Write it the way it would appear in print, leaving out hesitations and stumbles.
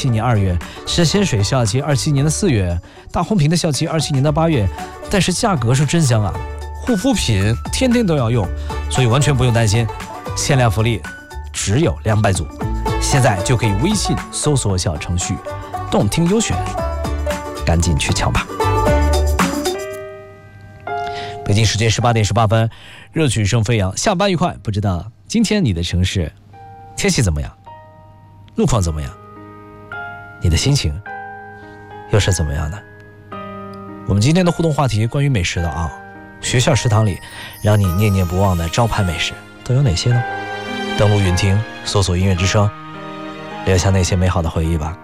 27年2月，神仙水效期27年的4月，大红瓶的效期27年的8月，但是价格是真香啊！护肤品天天都要用，所以完全不用担心，限量福利只有200组，现在就可以微信搜索小程序动听优选，赶紧去抢吧。北京时间18点18分，热曲声飞扬，下班愉快。不知道今天你的城市天气怎么样，路况怎么样，你的心情又是怎么样呢？我们今天的互动话题关于美食的啊，学校食堂里让你念念不忘的招牌美食都有哪些呢？登录云听，搜索音乐之声，留下那些美好的回忆吧。